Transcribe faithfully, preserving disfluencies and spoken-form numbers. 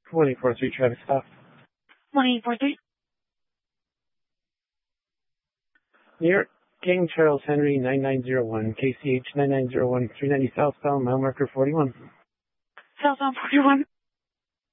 one eight four three Travis Stop. one eight four three. New York, King Charles Henry nine nine zero one, K C H nine nine zero one, three ninety southbound, mile marker forty-one. Southbound forty-one.